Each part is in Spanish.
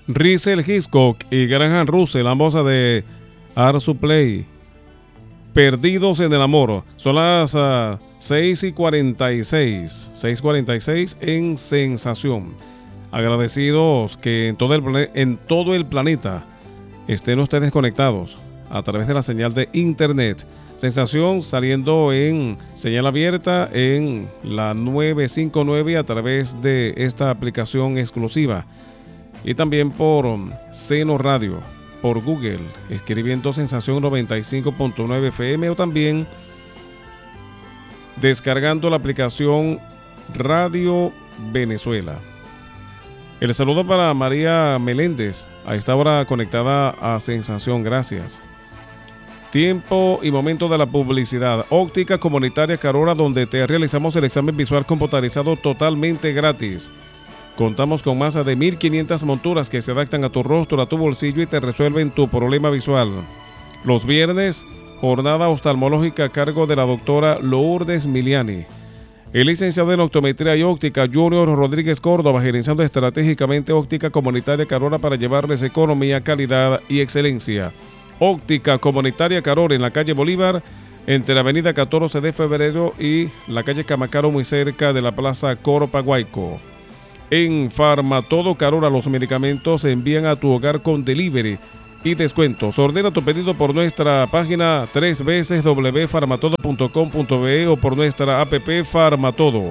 Riesel Hitchcock y Graham Russell, ambos de Art Supply. Perdidos en el amor. Son las 6:46 en Sensación. Agradecidos que en todo el planeta estén ustedes conectados a través de la señal de internet. Sensación saliendo en señal abierta en la 959 a través de esta aplicación exclusiva. Y también por Seno Radio, por Google, escribiendo Sensación 95.9 FM o también descargando la aplicación Radio Venezuela. El saludo para María Meléndez, a esta hora conectada a Sensación, gracias. Tiempo y momento de la publicidad. Óptica Comunitaria Carora, donde te realizamos el examen visual computarizado totalmente gratis. Contamos con más de 1.500 monturas que se adaptan a tu rostro, a tu bolsillo y te resuelven tu problema visual. Los viernes, jornada oftalmológica a cargo de la doctora Lourdes Miliani. El licenciado en optometría y óptica Junior Rodríguez Córdoba, gerenciando estratégicamente Óptica Comunitaria Carora para llevarles economía, calidad y excelencia. Óptica Comunitaria Carora en la calle Bolívar, entre la avenida 14 de febrero y la calle Camacaro, muy cerca de la plaza Coropaguayco. En Farmatodo Carora, los medicamentos se envían a tu hogar con delivery y descuentos. Ordena tu pedido por nuestra página www.farmatodo.com.be o por nuestra app Farmatodo.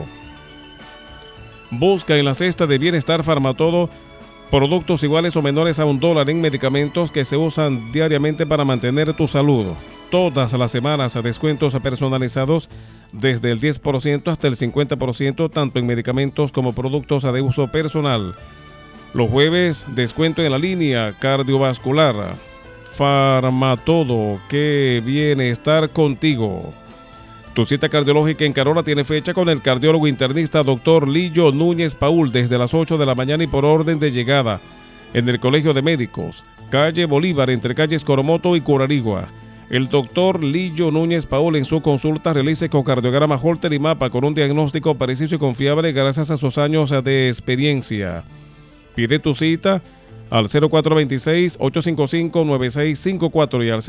Busca en la cesta de bienestar Farmatodo productos iguales o menores a $1 en medicamentos que se usan diariamente para mantener tu salud. Todas las semanas a descuentos personalizados desde el 10% hasta el 50%, tanto en medicamentos como productos de uso personal. Los jueves, descuento en la línea cardiovascular. Farmatodo, que bienestar contigo. Tu cita cardiológica en Carora tiene fecha con el cardiólogo internista Dr. Lillo Núñez Paul desde las 8 de la mañana y por orden de llegada en el Colegio de Médicos, calle Bolívar, entre calles Coromoto y Curarigua. El doctor Lillo Núñez Paul en su consulta realiza ecocardiograma Holter y mapa con un diagnóstico preciso y confiable gracias a sus años de experiencia. Pide tu cita al 0426-855-9654 y al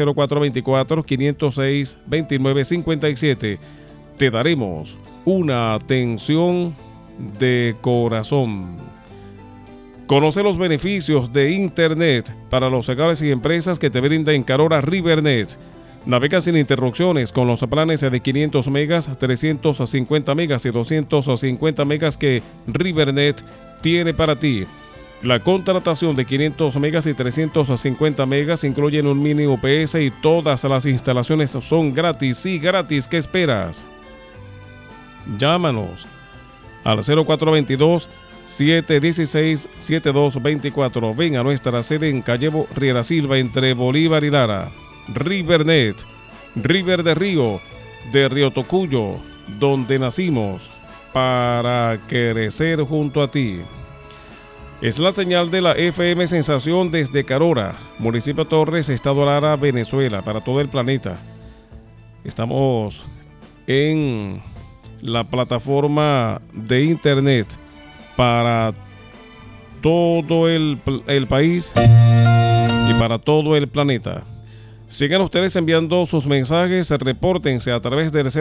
0424-506-2957. Te daremos una atención de corazón. Conoce los beneficios de Internet para los hogares y empresas que te brinda en Carora Rivernet. Navega sin interrupciones con los planes de 500 megas, 350 megas y 250 megas que Rivernet tiene para ti. La contratación de 500 megas y 350 megas incluyen un mini UPS y todas las instalaciones son gratis. Sí, gratis. ¿Qué esperas? Llámanos al 0422-716-7224. Ven a nuestra sede en calle Riera Silva entre Bolívar y Lara. Rivernet, River de Río Tocuyo, donde nacimos para crecer junto a ti. Es la señal de la FM Sensación desde Carora, municipio Torres, estado Lara, Venezuela, para todo el planeta. Estamos en la plataforma de internet para todo el país y para todo el planeta. Sigan ustedes enviando sus mensajes, repórtense a través del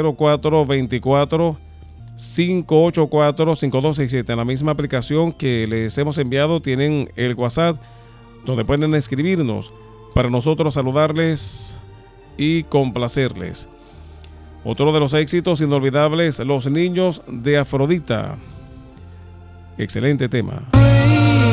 0424-584-5267. En la misma aplicación que les hemos enviado tienen el WhatsApp, donde pueden escribirnos para nosotros saludarles y complacerles. Otro de los éxitos inolvidables, Los Niños de Afrodita. Excelente tema.